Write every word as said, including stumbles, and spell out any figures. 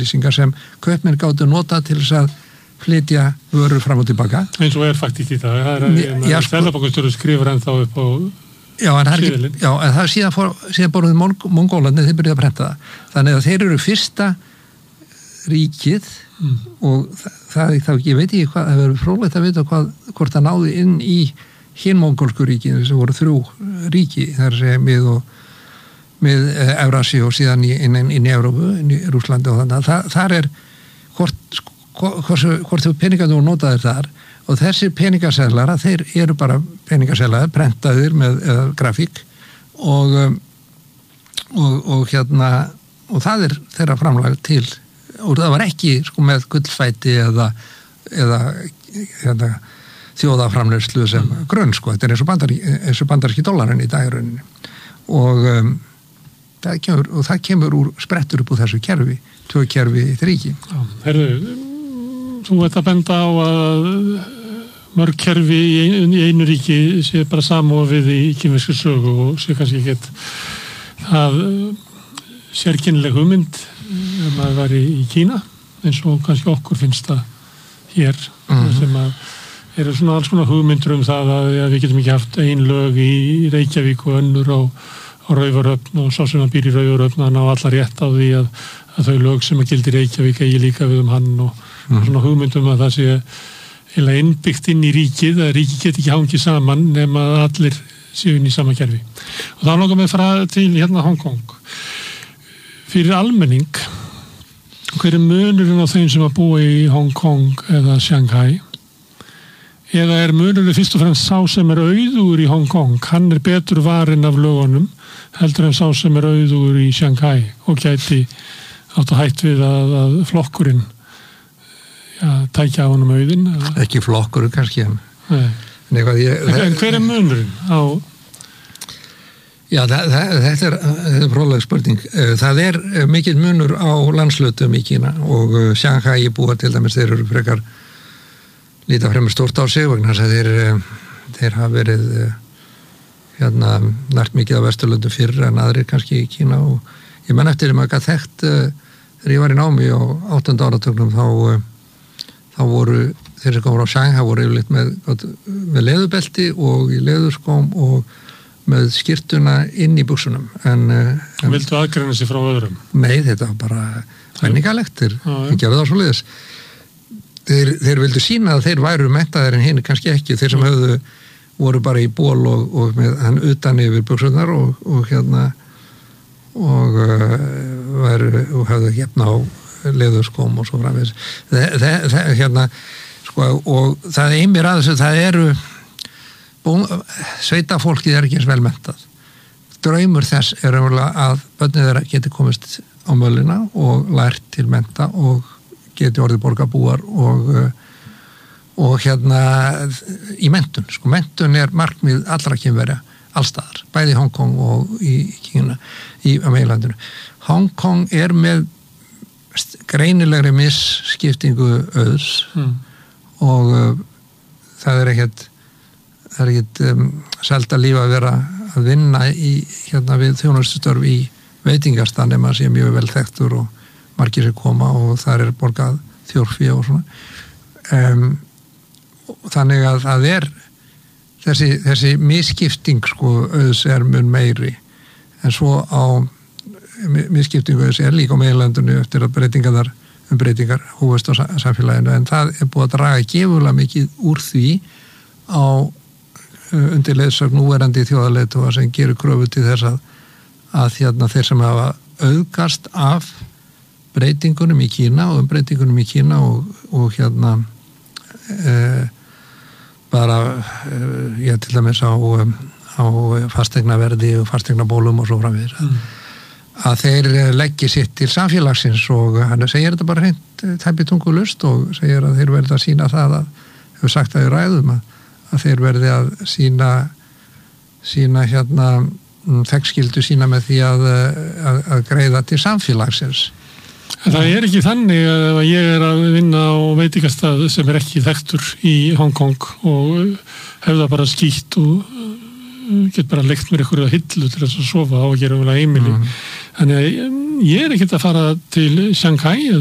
yfirlýsingar sem kaupmenn gátu notað til þess að flytja vörur fram og tilbaka. Eins og er faktist í það. Það er að Seðlabankastjóri skrifur ennþá upp á já, en það er ekki, já, en það er síðan, fór, síðan boruð Mongólarnir, þeir byrjuði að prenta það. Þannig að þeir eru fyrsta ríkið mm. og það, það, það, ég veit ekki hvað, það verður frólægt að vita hvað, hvort það náði inn í hinn mongólsku ríki, þess að voru þrjú ríki, þar sem við og með Eurasi og síðan inn, inn, inn í Evrópu, inn í Rússlandi og þannig að það, þar er hvort hvort þú peningarnir og notaðir þar og þessir peningaseðlara, þeir eru bara peningaseðlar, prentaðir með eða, grafík og, og, og hérna og það er þeirra framlag til og það var ekki sko með gullfæti eða, eða hérna, þjóðaframleiðslu sem grunn sko, þetta er eins og, bandar, eins og bandarski dólarinn í dagirunni og, um, það kemur, og það kemur úr sprettur upp úr þessu kerfi, tvö kerfi í þríki. Já, herðu þú ert að benda á að mörg kerfi í einu ríki sé bara samofið í kínverskri sögu og sé kannski ekkert það sérkennileg hugmynd ef maður var í Kína eins og kannski okkur finnst það hér mm-hmm. sem að eru svona alls konar hugmyndur um það að, að við getum ekki haft ein lög í Reykjavík og önnur á, á Raufarhöfn og svo sem að býr í Raufarhöfn að ná allar rétt á því að, að þau lög sem að gildi Reykjavík eigi líka við um hann og Mm. svona hugmyndum að það sé heila innbyggt inn í ríkið að ríkið geti ekki hangið saman nema að allir séu inn í sama kerfi og þá langar við frá til hérna Hong Kong fyrir almenning hver er munurinn á þeim sem að búa í Hong Kong eða Shanghai eða er munurinn fyrst og fremst sá sem er auðugur í Hong Kong hann er betur varinn af lögunum heldur en sá sem er auðugur í Shanghai og gæti átt að hætt við að, að flokkurinn að tækja á honum auðin ekki flokkur kannski en, en, ég, en, en hver er munurinn á já það, það, þetta er, er fróðleg spurning það er mikill munur á landslutum í Kína og Shanghai búa til dæmis þeir eru frekar líta fremur stórt á sig vegna þess að þeir, þeir hafa verið hérna nært mikið á Vesturlöndum fyrr en aðrir kannski í Kína og ég menn eftir um að það þekkt þegar ég var í námi á áttunda áratögnum þá þá voru þeir sem komur á Shanghai voru yfirleitt með, með leðubelti og í leðurskóm og með skyrtuna inn í buxunum en, en vildu aðgreina sig frá öðrum? Nei, þetta var bara menningalegt þeir gerðu það svoleiðis þeir, þeir vildu sína að þeir væru menntaðir en hinn kannski ekki, þeir sem höfðu voru bara í ból og, og með hann utan yfir buxunar og, og hérna og uh, væru og höfðu hérna á leðurskóm og svo framvegis hérna sko, og það er einmér að þessu það eru sveitafólkið er ekki eins vel mentað draumur þess er að börnið þeirra geti komist á mölina og lært til menta og geti orðið borgarbúar og og hérna í mentun, sko mentun er markmið allra kynverja allstaðar, bæði í Hong Kong og í Kína í meginlandinu. Hong Kong er með greinilegri misskiptingu auðs mm. og uh, það er ekkert það er ekkert um, selda líf að vera að vinna í hérna við þjónustustörf í veitingastan nema sé mjög vel þekktur og margir sem koma og þar er borgað þjórfí og svona um, þannig að það er þessi, þessi misskipting sko auðs er mun meiri en svo á misskiptingu þessi er líka á meginlandinu eftir að breytingar þar um breytingar hófust á samfélaginu en það er búið að draga gífurlega mikið úr því á undir leiðsögn núverandi þjóðarleiðtoga sem gerir kröfu til þess að, að hérna, þeir sem hafa auðgast af breytingunum í Kína og um breytingunum í Kína og, og hérna e, bara e, ég til dæmis á, á fastegnaverði og fastegnabólum og svo framvegis mm. að þeir leggji sitt til samfélagsins og hann segir þetta bara hreint tæpitungulust og segir að þeir verði að sína það að hefur sagt að við ræðum að, að þeir verði að sína sína hérna þekkskyldu sína með því að, að, að greiða til samfélagsins. Það er ekki þannig að ég er að vinna á veitingastað sem er ekki þekktur í Hong Kong og hefða bara skýtt og get bara leikt mér ykkur að hillu til þess að sofa á að gera umlega heimili. Mm. Þannig að ég er ekkert að fara til Shanghai